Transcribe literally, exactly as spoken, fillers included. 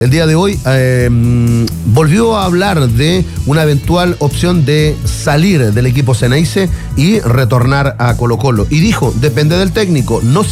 El día de hoy eh, volvió a hablar de una eventual opción de salir del equipo Ceneice y retornar a Colo-Colo. Y dijo, depende del técnico, no